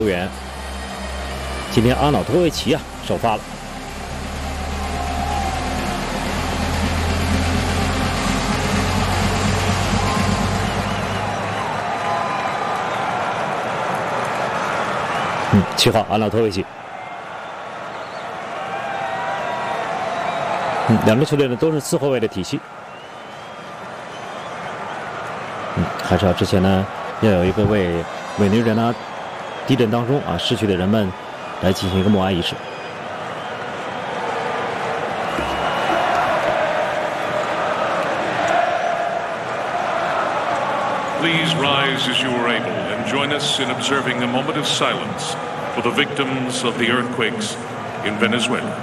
球员，今天阿瑙托维奇啊首发了。7号阿瑙托维奇。两支球队呢都是4后卫的体系。还是之前呢要有一个为委内瑞拉地震当中逝去的人们来进行一个默哀仪式。 Please rise as you are able and join us in observing a moment of silence for the victims of the earthquakes in Venezuela.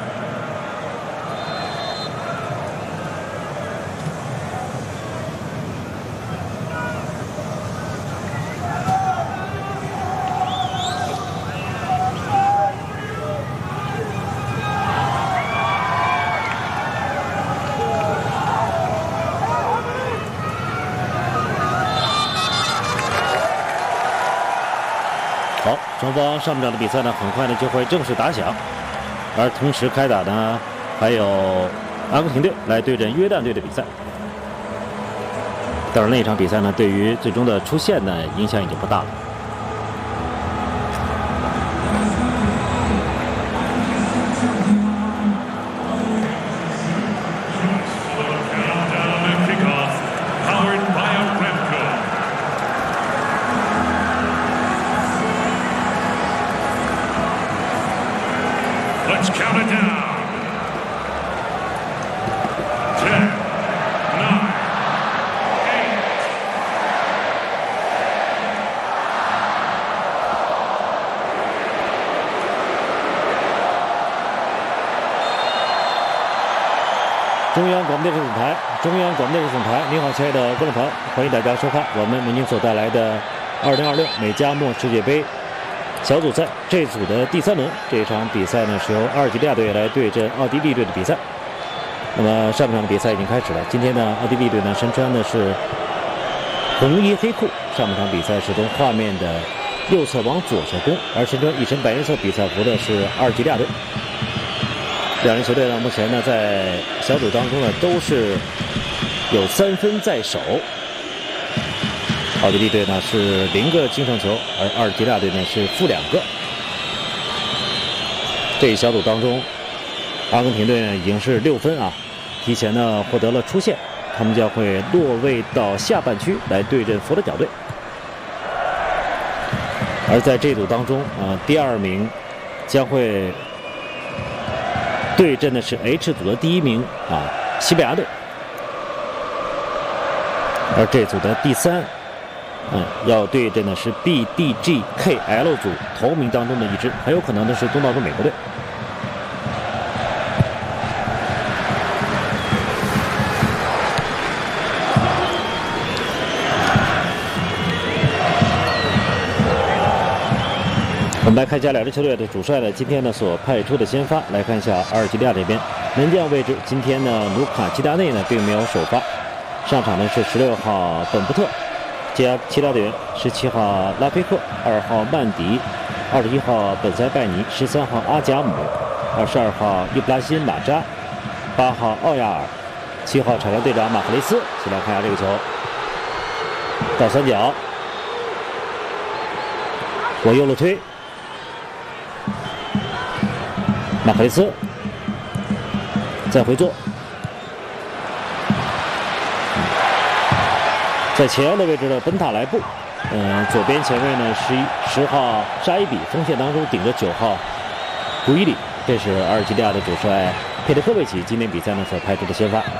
好，双方上半场的比赛呢，很快呢就会正式打响，而同时开打呢，还有阿根廷队来对阵约旦队的比赛。当然，那一场比赛呢，对于最终的出线呢，影响已经不大了。 Let's count it down. 10, 9, 8. 中央广播电视总台，您好，亲爱的观众朋友，欢迎大家收看我们为您所带来的2026美加墨世界杯小组赛这组的第3轮，这场比赛呢是由阿尔及利亚队来对阵奥地利队的比赛。那么上半场的比赛已经开始了。今天呢，奥地利队呢身穿的是红衣黑裤，上半场比赛是从画面的右侧往左侧攻，而身穿一身白颜色比赛服的是阿尔及利亚队。两支球队呢，目前呢在小组当中呢都是有3分在手。奥地利队呢是0个净胜球，而阿尔及利亚队呢是负2个。这一小组当中，阿根廷队呢已经是6分提前呢获得了出线，他们将会落位到下半区来对阵佛得角队。而在这组当中第2名将会对阵的是 H 组的第1名西班牙队，而这组的第3。要对阵的是 BDGKL 组头名当中的一支，很有可能的是东道主美国队。我们来看一下两支球队的主帅呢今天呢所派出的先发，来看一下阿尔及利亚这边门将位置，今天呢卢卡基达内呢并没有首发，上场呢是16号本布特。加其他队员：17号拉菲克，2号曼迪，21号本塞拜尼，13号阿贾姆，22号伊布拉辛马扎，8号奥亚尔，7号场上队长马克雷斯。先来看一下这个球，倒三角，往右路推，马克雷斯再回做。在前腰的位置的本塔莱布，左边前卫呢10号沙伊比，锋线当中顶着9号古伊里，这是阿尔及利亚的主帅佩特科维奇今天比赛呢所派出的先发。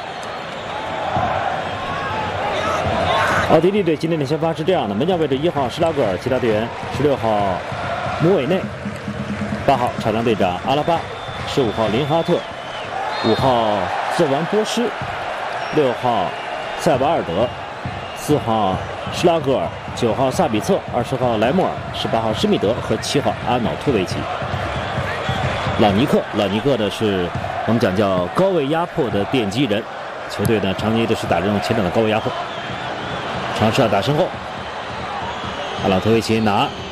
奥地利队今天的先发是这样的：门将位置1号施拉格尔，其他队员16号姆韦内，8号场上队长阿拉巴，15号林哈特，5号瑟完波施，6号塞瓦尔德，4号施拉格尔，9号萨比策，20号莱莫尔，18号施密德和7号阿瑙托维奇。朗尼克呢是我们讲叫高位压迫的奠基人，球队呢长期的是打这种前场的高位压迫，尝试要打身后。阿瑙托维奇拿